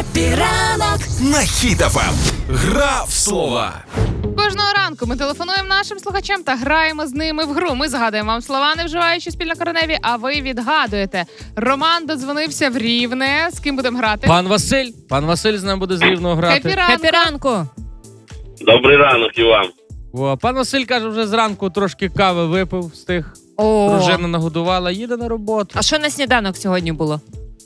Хеппі ранок на Хіт ФМ. Гра в слова. Кожного ранку ми телефонуємо нашим слухачам та граємо з ними в гру. Ми згадуємо вам слова, не вживаючи спільнокореневі, а ви відгадуєте. Роман додзвонився в Рівне. З ким будемо грати? Пан Василь. Пан Василь з нами буде з Рівного грати. Хеппі ранку. Добрий ранок і вам. О, пан Василь каже, вже зранку трошки кави випив з тих. О, Дружина нагодувала, їде на роботу. а що на сніданок сьогодні було?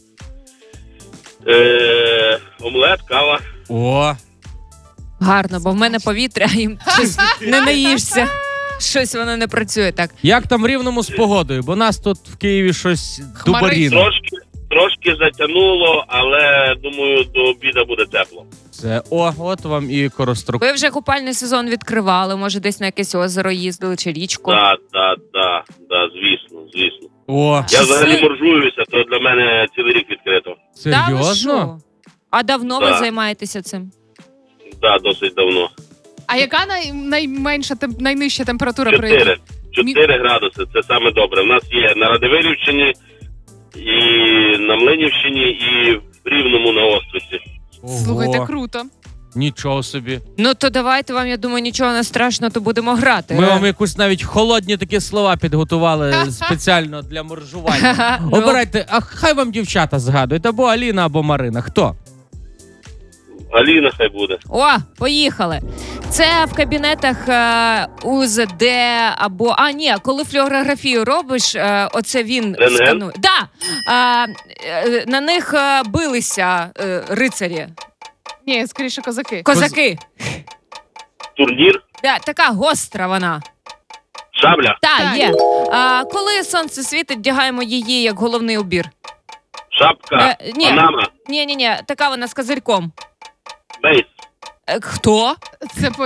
Омлет, кава. О, Гарно, бо в мене повітря, і щось не наїшся. Щось воно не працює так. як там в Рівному з погодою? Бо нас тут в Києві щось Хмарить. дубаріно. Трошки затягнуло, але, думаю, до обіду буде тепло. Це, от вам і Корострук. Ви вже купальний сезон відкривали, може десь на якесь озеро їздили чи річку? Да, звісно. О, Я взагалі моржуюся, то для мене цілий рік відкрито. Та ви серйозно? що? А давно ви Да. займаєтеся цим? Так, досить давно. А яка найнижча температура при 4 градуси, це саме добре. У нас є на Радивилівщині, і на Млинівщині, і в Рівному на Острівці. Слухайте, круто. Нічого собі. Ну то давайте вам, я думаю, нічого не страшно, то будемо грати. Ми вам якусь навіть холодні такі слова підготували спеціально для моржування. Ну. Обирайте, а хай вам дівчата згадують, або Аліна, або Марина. Хто? Аліна хай буде. О, поїхали. Це в кабінетах УЗД або... коли флюорографію робиш, оце він Рентген? сканує. Да, на них билися рицарі. Ні, скоріше козаки. Козаки. Турнір, Да, така гостра вона. шабля, Так. Є. Коли сонце світить, вдягаємо її як головний убір. шапка, Ні. панама, Ні, така вона з козирьком. бейс. Хто? Це